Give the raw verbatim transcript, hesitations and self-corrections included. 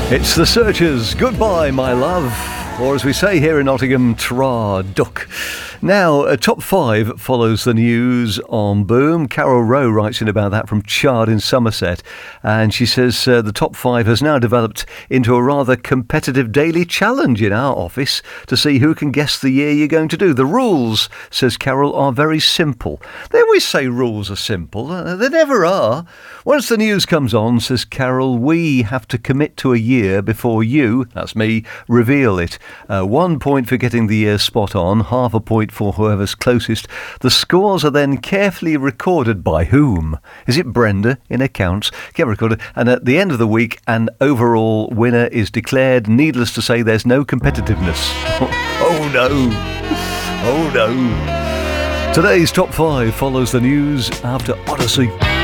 It's the Searchers. Goodbye, my love. Or as we say here in Nottingham, Tra Duck. Now, uh, top five follows the news on Boom. Carol Rowe writes in about that from Chard in Somerset. And she says uh, the top five has now developed into a rather competitive daily challenge in our office to see who can guess the year you're going to do. The rules, says Carol, are very simple. They always say rules are simple. Uh, they never are. Once the news comes on, says Carol, we have to commit to a year before you, that's me, reveal it. Uh, one point for getting the year spot on, half a point for whoever's closest. The scores are then carefully recorded by whom? Is it Brenda in accounts? Get recorded. And at the end of the week, an overall winner is declared. Needless to say, there's no competitiveness. Oh no. Oh no. Today's top five follows the news after Odyssey.